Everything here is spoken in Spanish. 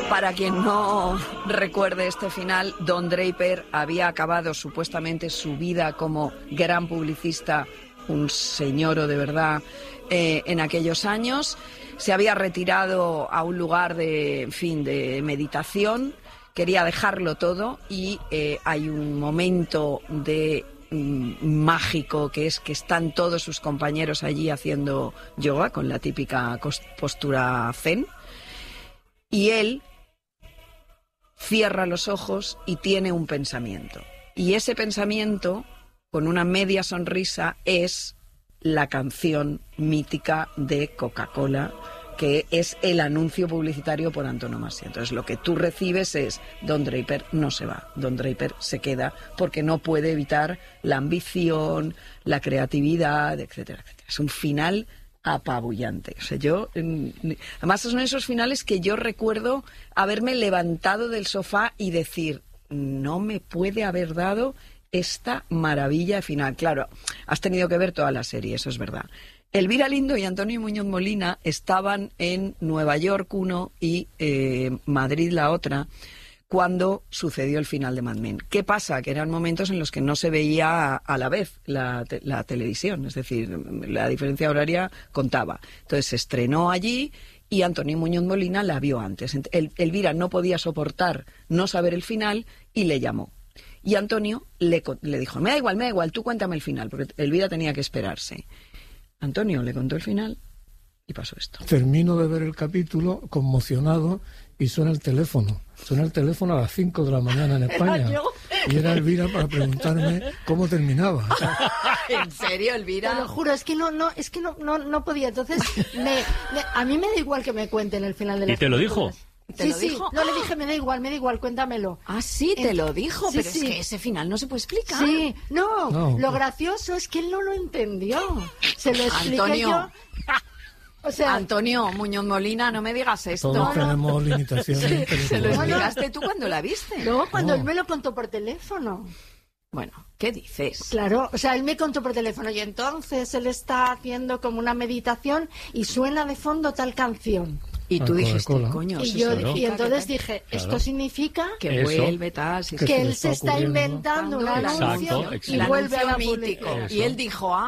Para quien no recuerde este final, Don Draper había acabado supuestamente su vida como gran publicista, un señoro de verdad, en aquellos años. Se había retirado a un lugar de meditación, quería dejarlo todo y hay un momento de mágico que es que están todos sus compañeros allí haciendo yoga con la típica postura zen y él cierra los ojos y tiene un pensamiento. Y ese pensamiento, con una media sonrisa, es la canción mítica de Coca-Cola, que es el anuncio publicitario por antonomasia. Entonces lo que tú recibes es: Don Draper no se va, Don Draper se queda porque no puede evitar la ambición, la creatividad, etcétera, etcétera. Es un final apabullante. O sea, además son esos finales que yo recuerdo haberme levantado del sofá y decir: no me puede haber dado esta maravilla final. Claro, has tenido que ver toda la serie, eso es verdad. Elvira Lindo y Antonio Muñoz Molina estaban en Nueva York uno y Madrid la otra cuando sucedió el final de Mad Men. ¿Qué pasa? Que eran momentos en los que no se veía a la vez la televisión, es decir, la diferencia horaria contaba. Entonces se estrenó allí y Antonio Muñoz Molina la vio antes. Elvira no podía soportar no saber el final y le llamó. Y Antonio le dijo: me da igual, tú cuéntame el final, porque Elvira tenía que esperarse. Antonio le contó el final y pasó esto. Termino de ver el capítulo conmocionado y suena el teléfono. Suena el teléfono a las 5 de la mañana en España. Y era Elvira para preguntarme cómo terminaba. ¿En serio, Elvira? Te lo juro, es que no podía. Entonces, a mí me da igual que me cuenten el final de la ¿Y te lo dijo? ¿Te lo dijo? No, le dije, me da igual, cuéntamelo. Ah, sí, te lo dijo, sí, pero sí. Es que ese final no se puede explicar. Sí, no, lo gracioso es que él no lo entendió. Se lo expliqué Antonio. yo. O sea, Antonio Muñoz Molina, no me digas esto. Todos tenemos limitaciones. Sí, se lo explicaste tú cuando la viste. No, cuando él me lo contó por teléfono. Bueno, ¿qué dices? Claro, o sea, él me contó por teléfono y entonces él está haciendo como una meditación y suena de fondo tal canción. Y tú dijiste, coño, y entonces dije, esto significa que vuelve tal, que él se está inventando un anuncio y vuelve a la mítico. Y él dijo,